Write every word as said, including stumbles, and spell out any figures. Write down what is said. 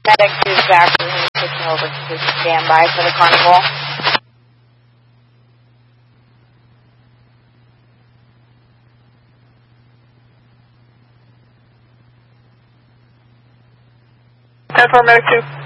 Medic two Zachary, who's switching over to standby for the carnival. ten four, Medic two.